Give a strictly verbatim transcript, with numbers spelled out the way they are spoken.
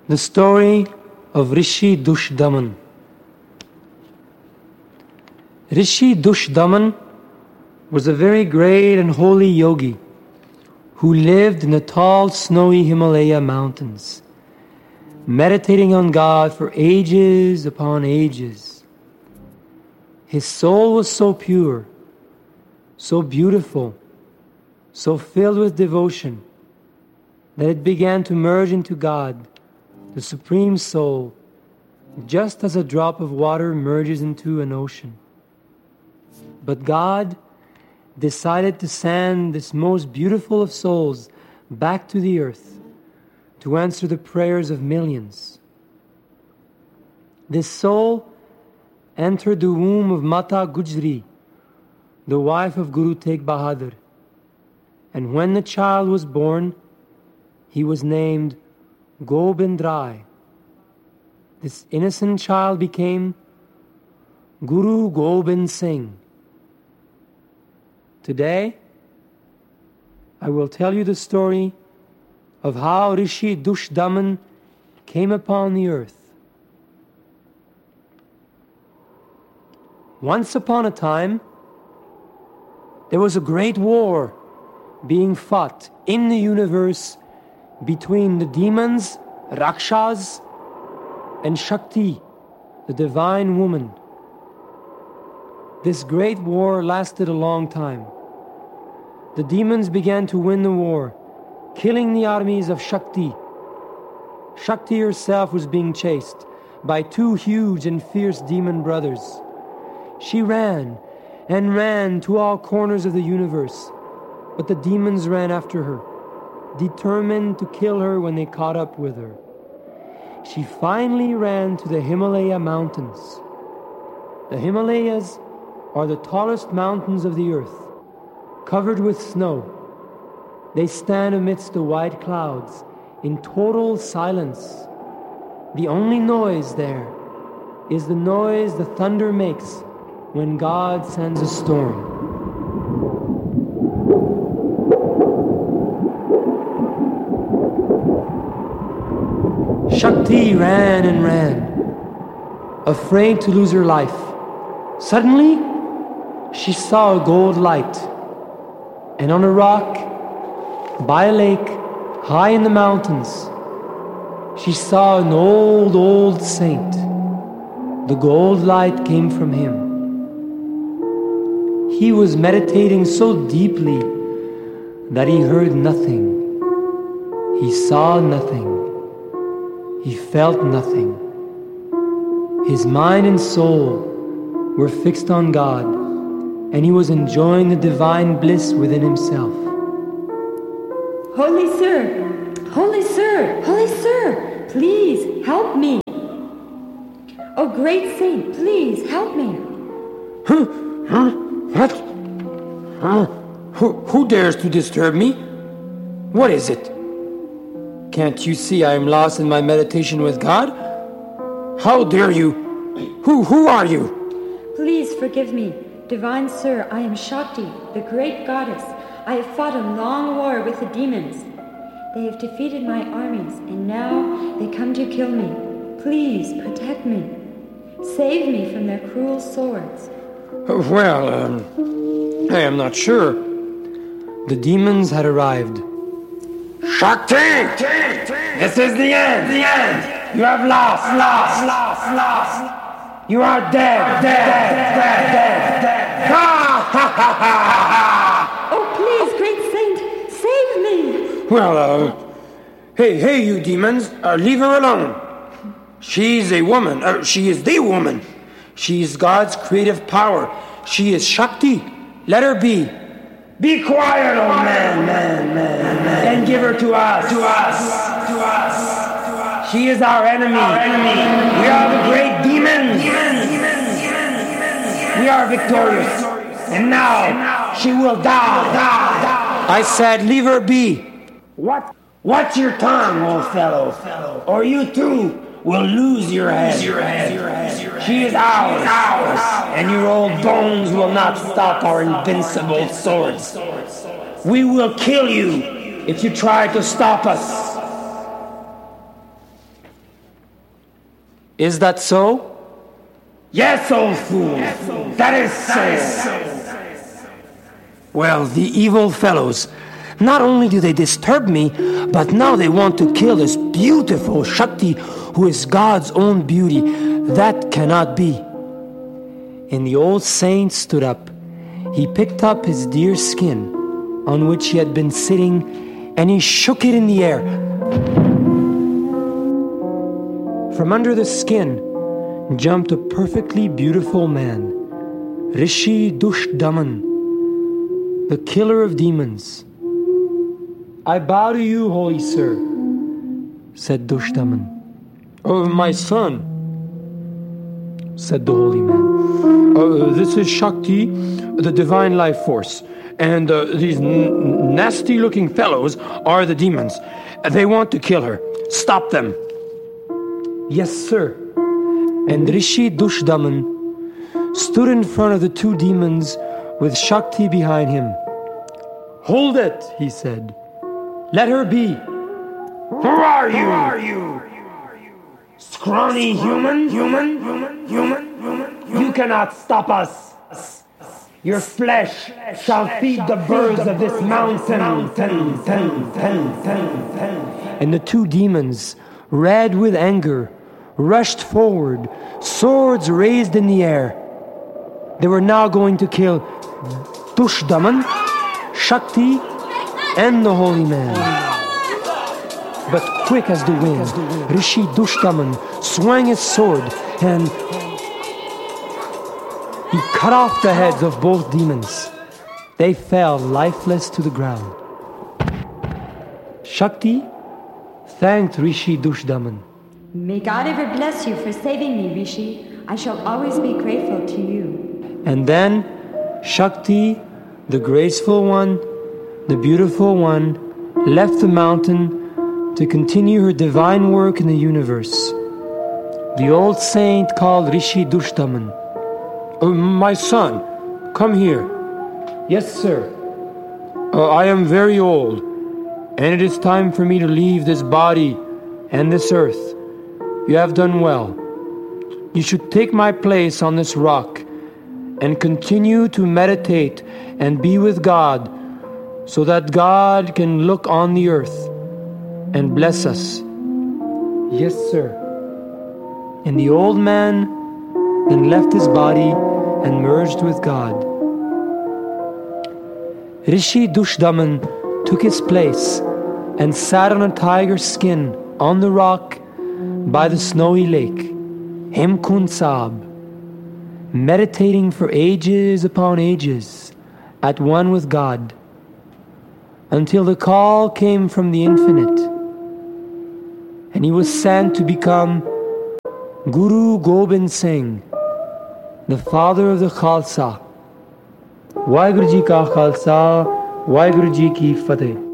The story of Rishi Dushdaman. Rishi Dushdaman was a very great and holy yogi who lived in the tall, snowy Himalaya mountains, meditating on God for ages upon ages. His soul was so pure, so beautiful, so filled with devotion, that it began to merge into God, the Supreme Soul, just as a drop of water merges into an ocean. But God decided to send this most beautiful of souls back to the earth to answer the prayers of millions. This soul entered the womb of Mata Gujri, the wife of Guru Tegh Bahadur, and when the child was born, he was named Gobind Rai. This innocent child became Guru Gobind Singh. Today, I will tell you the story of how Rishi Dushdaman came upon the earth. Once upon a time, there was a great war being fought in the universe between the demons, Rakshas, and Shakti, the divine woman. This great war lasted a long time. The demons began to win the war, killing the armies of Shakti. Shakti herself was being chased by two huge and fierce demon brothers. She ran and ran to all corners of the universe, but the demons ran after her, determined to kill her when they caught up with her. She finally ran to the Himalaya mountains. The Himalayas are the tallest mountains of the earth, covered with snow. They stand amidst the white clouds in total silence. The only noise there is the noise the thunder makes when God sends a storm. Shakti ran and ran, afraid to lose her life. Suddenly, she saw a gold light, and on a rock, by a lake, high in the mountains, she saw an old, old saint. The gold light came from him. He was meditating so deeply that he heard nothing. He saw nothing. He felt nothing. His mind and soul were fixed on God, and he was enjoying the divine bliss within himself. Holy Sir! Holy Sir! Holy Sir! Please help me! Oh, great saint, please help me! Huh? Huh? What? Huh? Who, who dares to disturb me? What is it? Can't you see I am lost in my meditation with God? How dare you? Who, who are you? Please forgive me. Divine Sir, I am Shakti, the great goddess. I have fought a long war with the demons. They have defeated my armies, and now they come to kill me. Please protect me. Save me from their cruel swords. Well, um, I am not sure. The demons had arrived. Shakti! This is the end! The end! You have lost! Lost! Lost! Lost! You are dead! Dead! Dead! Dead! Dead! Ha! Ha! Ha! Ha! Oh, please, great saint, save me! Well, uh... Hey, hey, you demons! Uh, leave her alone! She's a woman. Uh, she is the woman. She is God's creative power. She is Shakti. Let her be. Be quiet, old man, man, man, man, and give her to us, to us, to us, to us. She is our enemy. Our enemy. We are the great demons. We are victorious, and now she will die. die, die. I said, leave her be. What? Watch your tongue, old fellow, or you too will lose your head. Your head. Your head. Your head. She is ours, ours, and your old bones will not stop our invincible swords. We will kill you if you try to stop us. Is that so? Yes, old fool. That is so. Well, the evil fellows, not only do they disturb me, but now they want to kill this beautiful Shakti who is God's own beauty. That cannot be. And the old saint stood up. He picked up his deer skin on which he had been sitting, and he shook it in the air. From under the skin jumped a perfectly beautiful man, Rishi Dushdaman, the killer of demons. I bow to you, holy sir, said Dushdaman. Oh, my son, said the holy man. Uh, this is Shakti, the divine life force. And uh, these n- nasty-looking fellows are the demons. They want to kill her. Stop them. Yes, sir. And Rishi Dushdaman stood in front of the two demons with Shakti behind him. Hold it, he said. Let her be. Who are you? Who are you? Scrawny human? Human? Human? Human? Human? You cannot stop us. Your flesh shall feed the birds of this mountain. And the two demons, red with anger, rushed forward, swords raised in the air. They were now going to kill Dushdaman, Shakti, and the holy man. But quick as the wind, Rishi Dushdaman swung his sword and he cut off the heads of both demons. They fell lifeless to the ground. Shakti thanked Rishi Dushdaman. May God ever bless you for saving me, Rishi. I shall always be grateful to you. And then Shakti, the graceful one, the beautiful one, left the mountain to continue her divine work in the universe. The old saint called Rishi Dushdaman. Oh, my son, come here. Yes, sir. Uh, I am very old, and it is time for me to leave this body and this earth. You have done well. You should take my place on this rock and continue to meditate and be with God, so that God can look on the earth and bless us. Yes, sir. And the old man then left his body and merged with God. Rishi Dushdaman took his place and sat on a tiger's skin on the rock by the snowy lake, Hemkund Sahib, meditating for ages upon ages, at one with God, until the call came from the infinite, and he was sent to become Guru Gobind Singh, the father of the Khalsa. Waheguru Ji Ka Khalsa, Waheguru Ji Ki Fateh.